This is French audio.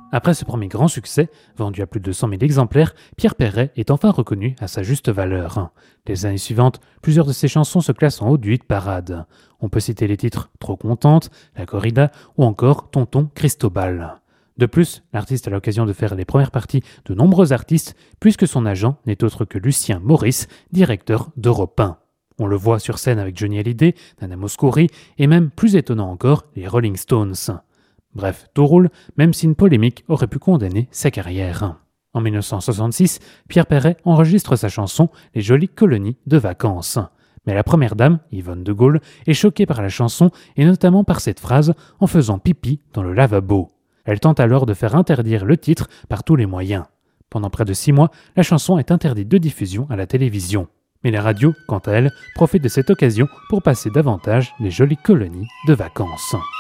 Après ce premier grand succès, vendu à plus de 100 000 exemplaires, Pierre Perret est enfin reconnu à sa juste valeur. Les années suivantes, plusieurs de ses chansons se classent en haut du hit parade. On peut citer les titres Trop contente, La corrida ou encore Tonton Cristobal. De plus, l'artiste a l'occasion de faire les premières parties de nombreux artistes puisque son agent n'est autre que Lucien Maurice, directeur d'Europe 1. On le voit sur scène avec Johnny Hallyday, Nana Mouskouri et même plus étonnant encore, les Rolling Stones. Bref, tout roule, même si une polémique aurait pu condamner sa carrière. En 1966, Pierre Perret enregistre sa chanson « Les jolies colonies de vacances ». Mais la première dame, Yvonne de Gaulle, est choquée par la chanson et notamment par cette phrase « en faisant pipi dans le lavabo ». Elle tente alors de faire interdire le titre par tous les moyens. Pendant près de 6 mois, la chanson est interdite de diffusion à la télévision. Mais les radios, quant à elles, profitent de cette occasion pour passer davantage les jolies colonies de vacances.